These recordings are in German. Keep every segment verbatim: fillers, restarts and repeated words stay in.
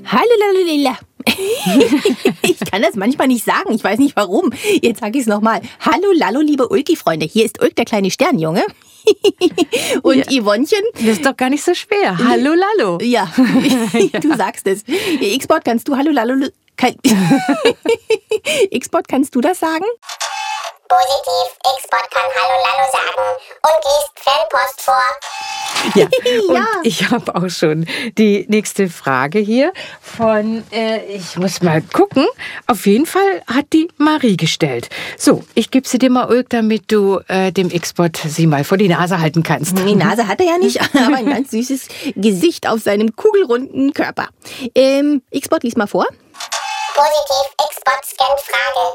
Hallo, Lalulila. Ich kann das manchmal nicht sagen, ich weiß nicht warum. Jetzt sage ich es nochmal. Hallo, Lalo, liebe Ulki-Freunde. Hier ist Ulk, der kleine Sternjunge. Und ja. Yvonnchen. Das ist doch gar nicht so schwer. Hallo, Lalo. Ja, du sagst es. X-Bot, kannst du Hallo, Lalo... Kann... X-Bot, kannst du das sagen? Positiv, X-Bot kann Hallo Lalo sagen und liest Fanpost vor. Ja, und ja. ich habe auch schon die nächste Frage hier von, äh, ich muss mal gucken, auf jeden Fall hat die Marie gestellt. So, ich gebe sie dir mal, Ulk, damit du äh, dem X-Bot sie mal vor die Nase halten kannst. Die Nase hat er ja nicht, aber ein ganz süßes Gesicht auf seinem kugelrunden Körper. Ähm, X-Bot, lies mal vor. Positiv, X-Bot scannt Frage.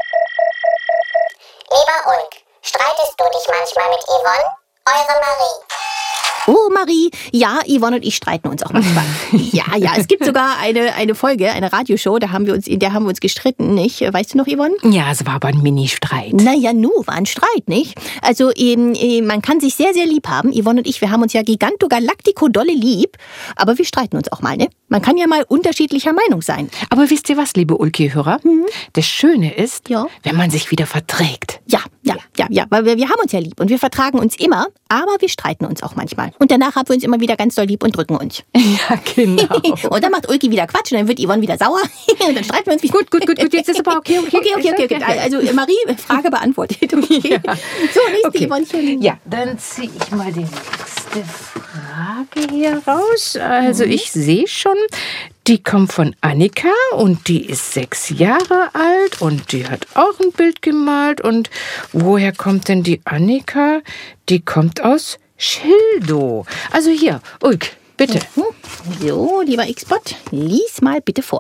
Lieber Ulk, streitest du dich manchmal mit Yvonne? Eure Marie. Oh, Marie, ja, Yvonne und ich streiten uns auch manchmal. Ja, ja, es gibt sogar eine, eine Folge, eine Radioshow, da haben wir uns, in der haben wir uns gestritten, nicht? Weißt du noch, Yvonne? Ja, es war aber ein Mini-Streit. Naja, nu, war ein Streit, nicht? Also, ähm, äh, man kann sich sehr, sehr lieb haben. Yvonne und ich, wir haben uns ja giganto galactico dolle lieb, aber wir streiten uns auch mal, ne? Man kann ja mal unterschiedlicher Meinung sein. Aber wisst ihr was, liebe Ulki-Hörer? Mhm. Das Schöne ist, ja. wenn man sich wieder verträgt. Ja, ja, ja, ja, weil wir, wir haben uns ja lieb und wir vertragen uns immer, aber wir streiten uns auch manchmal. Und danach haben wir uns immer wieder ganz doll lieb und drücken uns. Ja, genau. Und dann macht Ulki wieder Quatsch und dann wird Yvonne wieder sauer und dann streiten wir uns wieder. Gut, gut, gut, gut, jetzt ist aber okay, okay. Okay, okay, okay, okay. Also Marie, Frage beantwortet. Okay. Ja. So, nächste okay. Yvonne. Ja, dann ziehe ich mal die nächste Frage hier raus. Also mhm. ich sehe schon, die kommt von Annika und die ist sechs Jahre alt und die hat auch ein Bild gemalt. Und woher kommt denn die Annika? Die kommt aus Schildow. Also hier, Ulk, bitte. So, lieber X-Bot, lies mal bitte vor.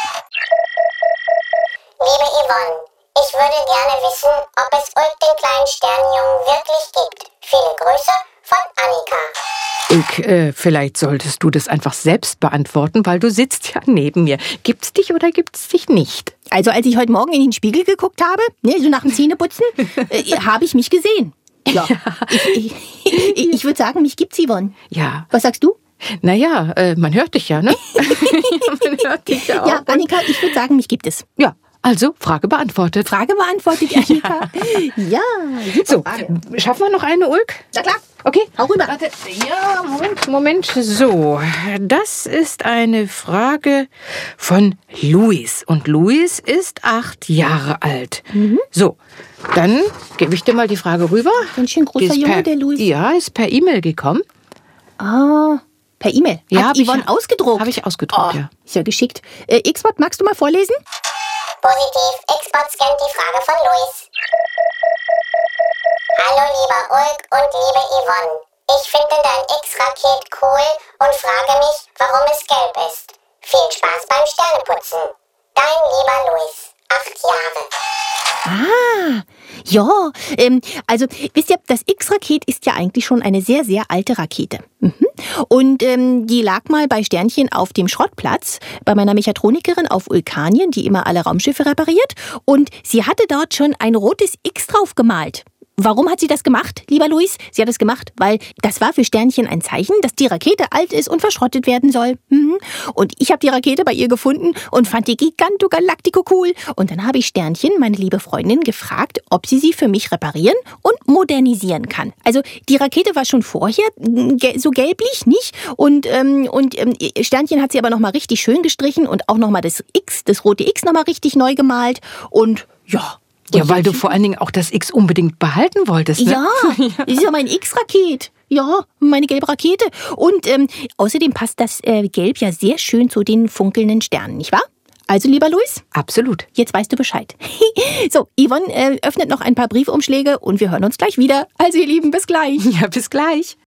Liebe Yvonne, ich würde gerne wissen, ob es Ulk den kleinen Sternjungen wirklich gibt. Viele Grüße von Annika. Ulk, äh, vielleicht solltest du das einfach selbst beantworten, weil du sitzt ja neben mir. Gibt's dich oder gibt's dich nicht? Also als ich heute Morgen in den Spiegel geguckt habe, ne, so nach dem Zähneputzen, äh, habe ich mich gesehen. Ja, ja. Ich, ich, ich, ich würde sagen, mich gibt's, Yvonne. Ja. Was sagst du? Naja, äh, man hört dich ja, ne? Man hört dich ja auch. Ja, Annika, ich würde sagen, mich gibt es. Ja. Also, Frage beantwortet. Frage beantwortet, Annika. Ja, ja so, Frage. Schaffen wir noch eine, Ulk? Na klar. Okay, hau rüber. Warte. Ja, Moment, Moment. So, das ist eine Frage von Luis. Und Luis ist acht Jahre alt. Mhm. So, dann gebe ich dir mal die Frage rüber. Ein schön großer Junge, per, der Luis. Ja, ist per E-Mail gekommen. Ah, per E-Mail? Ja, Hat Yvonne ich, ausgedruckt? Habe ich ausgedruckt, oh, ja. Ist ja geschickt. Äh, X-Bot, magst du mal vorlesen? Positiv, X-Bot scannt die Frage von Luis. Hallo lieber Ulk und liebe Yvonne. Ich finde dein X-Raket cool und frage mich, warum es gelb ist. Viel Spaß beim Sterneputzen. Dein lieber Luis, acht Jahre. Ah, ja, ähm, also wisst ihr, das X-Raket ist ja eigentlich schon eine sehr, sehr alte Rakete. Mhm. Und ähm, die lag mal bei Sternchen auf dem Schrottplatz bei meiner Mechatronikerin auf Vulkanien, die immer alle Raumschiffe repariert. Und sie hatte dort schon ein rotes X drauf gemalt. Warum hat sie das gemacht, lieber Luis? Sie hat es gemacht, weil das war für Sternchen ein Zeichen, dass die Rakete alt ist und verschrottet werden soll. Mhm. Und ich habe die Rakete bei ihr gefunden und fand die Giganto Galactico cool. Und dann habe ich Sternchen, meine liebe Freundin, gefragt, ob sie sie für mich reparieren und modernisieren kann. Also die Rakete war schon vorher so gelblich, nicht? Und, ähm, und ähm, Sternchen hat sie aber nochmal richtig schön gestrichen und auch nochmal das X, das rote X nochmal richtig neu gemalt. Und ja... Ja, weil du vor allen Dingen auch das X unbedingt behalten wolltest, ne? Ja, das ist ja mein X-Raket. Ja, meine gelbe Rakete. Und ähm, außerdem passt das äh, Gelb ja sehr schön zu den funkelnden Sternen, nicht wahr? Also, lieber Luis? Absolut. Jetzt weißt du Bescheid. So, Yvonne äh, öffnet noch ein paar Briefumschläge und wir hören uns gleich wieder. Also, ihr Lieben, bis gleich. Ja, bis gleich.